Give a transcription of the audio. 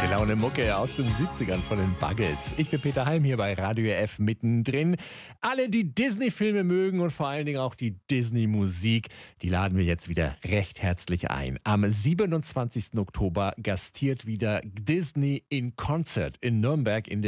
Gute Laune Mucke aus den 70ern von den Buggles. Ich bin Peter Halm hier bei Radio F mittendrin. Alle, die Disney-Filme mögen und vor allen Dingen auch die Disney-Musik, die laden wir jetzt wieder recht herzlich ein. Am 27. Oktober gastiert wieder Disney in Concert in Nürnberg in der